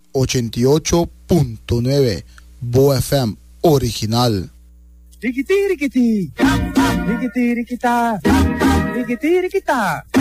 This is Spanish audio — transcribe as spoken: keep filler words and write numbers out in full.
ochenta y ocho punto nueve Bo F M original. Riquiti, riquiti, riquiti, riquita, riquiti, riquita.